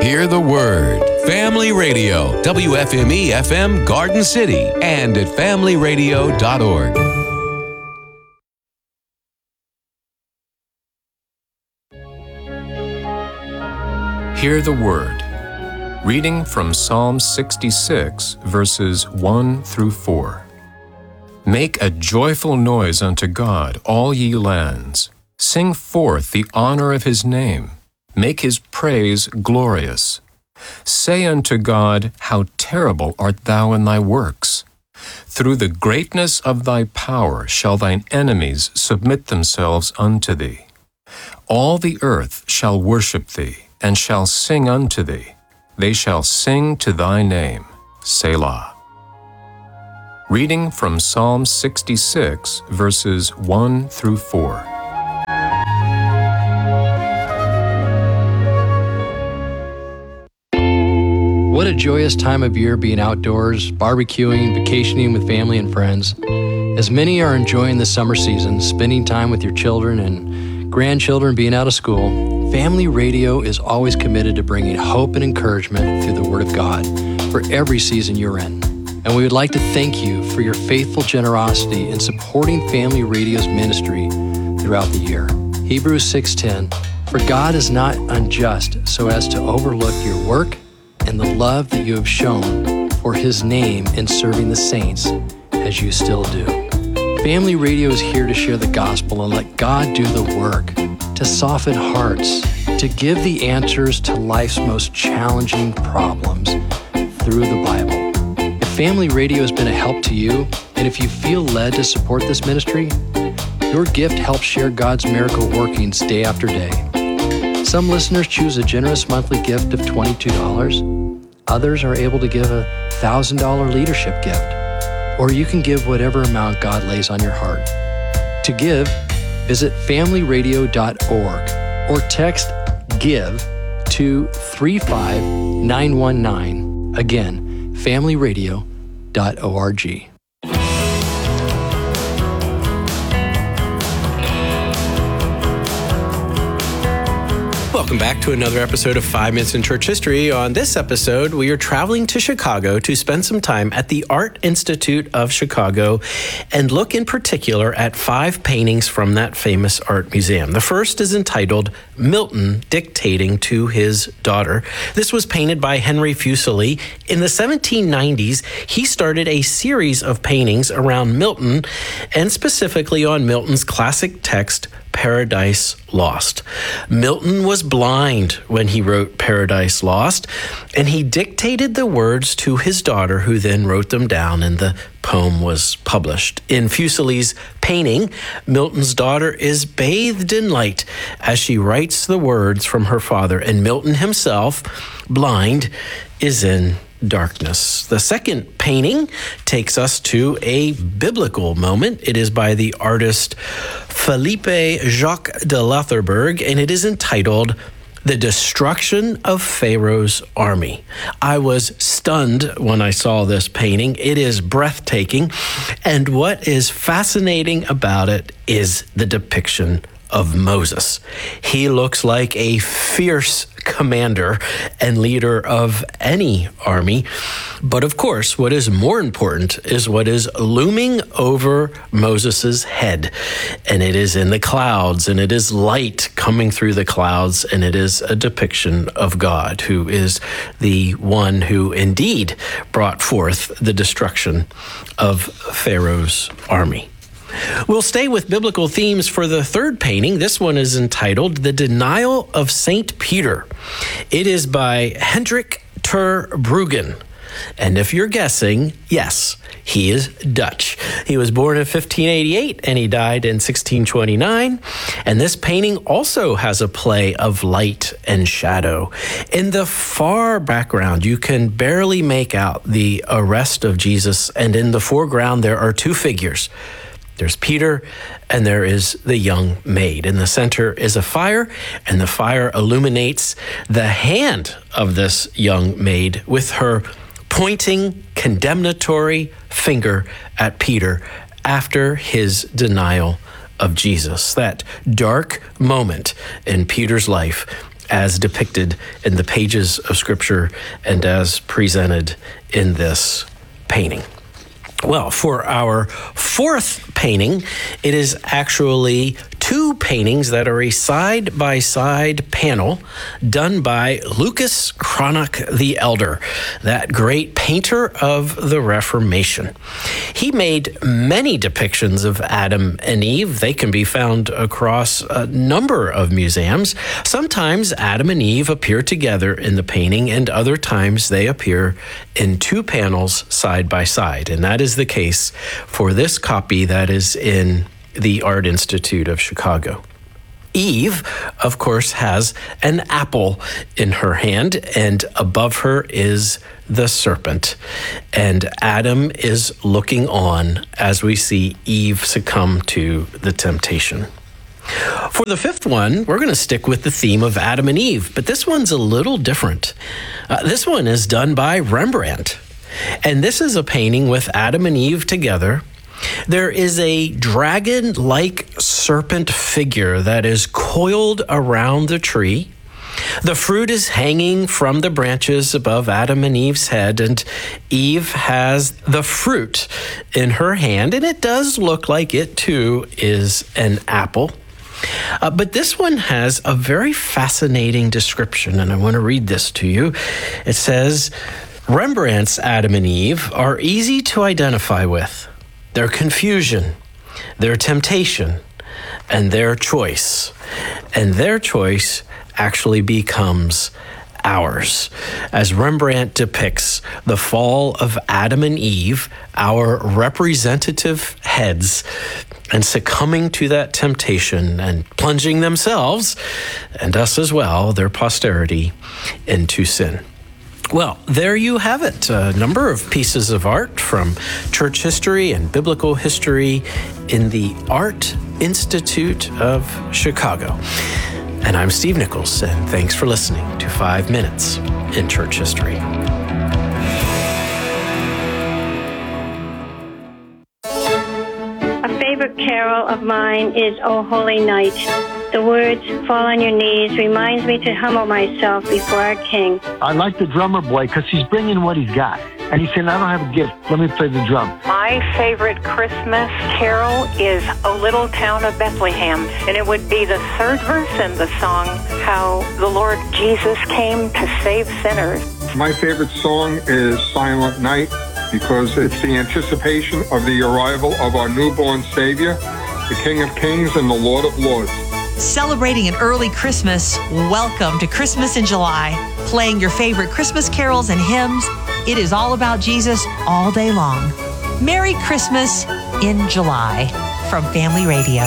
Hear the Word. Family Radio, WFME FM Garden City, and at familyradio.org. Hear the Word. Reading from Psalm 66, verses 1 through 4. Make a joyful noise unto God, all ye lands. Sing forth the honor of his name. Make his praise glorious. Say unto God, how terrible art thou in thy works. Through the greatness of thy power shall thine enemies submit themselves unto thee. All the earth shall worship thee, and shall sing unto thee. They shall sing to thy name, Selah. Reading from Psalm 66, verses 1 through 4. What a joyous time of year being outdoors, barbecuing, vacationing with family and friends. As many are enjoying the summer season, spending time with your children and grandchildren being out of school, Family Radio is always committed to bringing hope and encouragement through the Word of God for every season you're in. And we would like to thank you for your faithful generosity in supporting Family Radio's ministry throughout the year. Hebrews 6:10, for God is not unjust so as to overlook your work and the love that you have shown for His name in serving the saints as you still do. Family Radio is here to share the gospel and let God do the work, to soften hearts, to give the answers to life's most challenging problems through the Bible. If Family Radio has been a help to you, and if you feel led to support this ministry, your gift helps share God's miracle workings day after day. Some listeners choose a generous monthly gift of $22. Others are able to give a $1,000 leadership gift. Or you can give whatever amount God lays on your heart. To give, visit familyradio.org or text GIVE to 35919. Again, familyradio.org. Welcome back to another episode of 5 Minutes in Church History. On this episode, we are traveling to Chicago to spend some time at the Art Institute of Chicago and look in particular at 5 paintings from that famous art museum. The first is entitled Milton Dictating to His Daughter. This was painted by Henry Fuseli. In the 1790s, he started a series of paintings around Milton and specifically on Milton's classic text, Paradise Lost. Milton was blind when he wrote Paradise Lost, and he dictated the words to his daughter, who then wrote them down, and the poem was published. In Fuseli's painting, Milton's daughter is bathed in light as she writes the words from her father, and Milton himself, blind, is in darkness. The second painting takes us to a biblical moment. It is by the artist Philippe Jacques de Letherberg, and it is entitled The Destruction of Pharaoh's Army. I was stunned when I saw this painting. It is breathtaking, and what is fascinating about it is the depiction of Moses. He looks like a fierce commander and leader of any army. But of course, what is more important is what is looming over Moses's head. And it is in the clouds, and it is light coming through the clouds, and it is a depiction of God, who is the one who indeed brought forth the destruction of Pharaoh's army. We'll stay with biblical themes for the third painting. This one is entitled The Denial of St. Peter. It is by Hendrik ter Brueggen. And if you're guessing, yes, he is Dutch. He was born in 1588 and he died in 1629. And this painting also has a play of light and shadow. In the far background, you can barely make out the arrest of Jesus. And in the foreground, there are 2 figures. There's Peter, and there is the young maid. In the center is a fire, and the fire illuminates the hand of this young maid with her pointing condemnatory finger at Peter after his denial of Jesus. That dark moment in Peter's life as depicted in the pages of Scripture and as presented in this painting. Well, for our fourth painting, it is actually two paintings that are a side-by-side panel done by Lucas Cranach the Elder, that great painter of the Reformation. He made many depictions of Adam and Eve. They can be found across a number of museums. Sometimes Adam and Eve appear together in the painting, and other times they appear in two panels side by side. And that is the case for this copy that is in the Art Institute of Chicago. Eve, of course, has an apple in her hand, and above her is the serpent. And Adam is looking on as we see Eve succumb to the temptation. For the fifth one, we're going to stick with the theme of Adam and Eve, but this one's a little different. This one is done by Rembrandt, and this is a painting with Adam and Eve together. There is a dragon-like serpent figure that is coiled around the tree. The fruit is hanging from the branches above Adam and Eve's head, and Eve has the fruit in her hand, and it does look like it too is an apple. But this one has a very fascinating description, and I want to read this to you. It says, Rembrandt's Adam and Eve are easy to identify with. Their confusion, their temptation, and their choice. And their choice actually becomes ours. As Rembrandt depicts the fall of Adam and Eve, our representative heads, and succumbing to that temptation and plunging themselves, and us as well, their posterity, into sin. Well, there you have it. A number of pieces of art from church history and biblical history in the Art Institute of Chicago. And I'm Steve Nichols, and thanks for listening to 5 Minutes in Church History. A favorite carol of mine is O Holy Night. The words, fall on your knees, reminds me to humble myself before our King. I like the drummer boy because he's bringing what he's got. And he's saying, I don't have a gift. Let me play the drum. My favorite Christmas carol is O Little Town of Bethlehem. And it would be the third verse in the song, how the Lord Jesus came to save sinners. My favorite song is Silent Night because it's the anticipation of the arrival of our newborn Savior, the King of Kings and the Lord of Lords. Celebrating an early Christmas, welcome to Christmas in July. Playing your favorite Christmas carols and hymns. It is all about Jesus all day long. Merry Christmas in July from Family Radio.